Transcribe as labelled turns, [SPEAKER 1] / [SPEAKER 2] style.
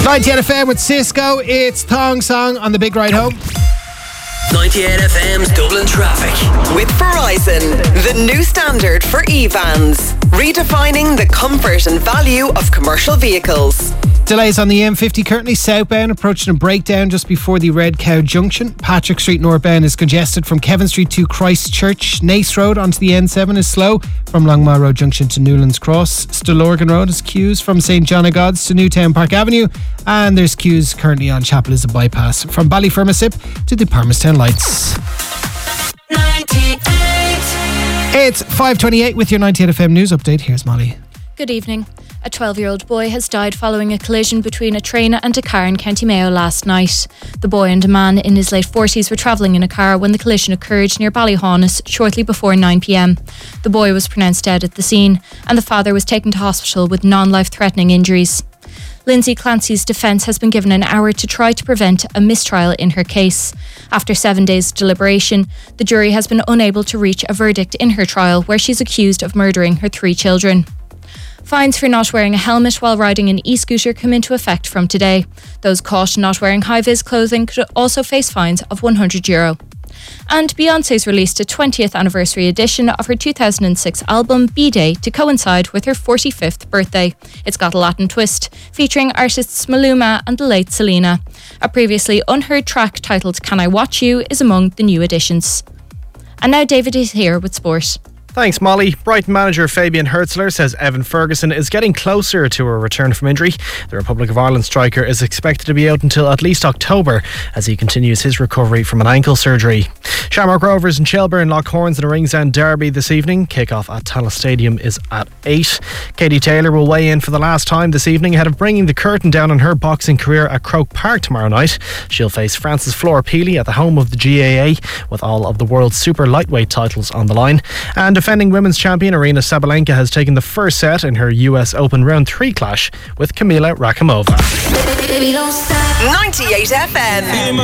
[SPEAKER 1] 98 FM with Cisco. It's Thong Song on the big ride home.
[SPEAKER 2] 98 FM's Dublin traffic.
[SPEAKER 3] With Verizon, the new standard for e-vans, redefining the comfort and value of commercial vehicles.
[SPEAKER 1] Delays on the M50 currently southbound, approaching a breakdown just before the Red Cow Junction. Patrick Street northbound is congested from Kevin Street to Christchurch. Nace Road onto the N7 is slow from Longmire Road Junction to Newlands Cross. Stillorgan Road is queues from St John of God's to Newtown Park Avenue. And there's queues currently on Chapel is a bypass from Ballyfermosip to the Palmerstown Lights.
[SPEAKER 4] 98.
[SPEAKER 1] It's 5:28 with your 98 FM news update. Here's Molly.
[SPEAKER 5] Good evening. A 12-year-old boy has died following a collision between a train and a car in County Mayo last night. The boy and a man in his late 40s were travelling in a car when the collision occurred near Ballyhaunis shortly before 9 p.m. The boy was pronounced dead at the scene and the father was taken to hospital with non-life-threatening injuries. Lindsay Clancy's defence has been given an hour to try to prevent a mistrial in her case. After 7 days of deliberation, the jury has been unable to reach a verdict in her trial where she's accused of murdering her 3 children. Fines for not wearing a helmet while riding an e-scooter come into effect from today. Those caught not wearing high-vis clothing could also face fines of €100. And Beyoncé's released a 20th anniversary edition of her 2006 album B-Day to coincide with her 45th birthday. It's got a Latin twist, featuring artists Maluma and the late Selena. A previously unheard track titled Can I Watch You is among the new additions. And now David is here with sport.
[SPEAKER 6] Thanks, Molly. Brighton manager Fabian Hertzler says Evan Ferguson is getting closer to a return from injury. The Republic of Ireland striker is expected to be out until at least October as he continues his recovery from an ankle surgery. Shamrock Rovers and Shelburne lock horns in a Ringsend derby this evening. Kick-off at Tallaght Stadium is at 8. Katie Taylor will weigh in for the last time this evening ahead of bringing the curtain down on her boxing career at Croke Park tomorrow night. She'll face Frances Flora Peely at the home of the GAA with all of the world's super lightweight titles on the line. And defending women's champion Aryna Sabalenka has taken the first set in her US Open Round 3 clash with Kamila Rakimova.
[SPEAKER 3] 98 FM.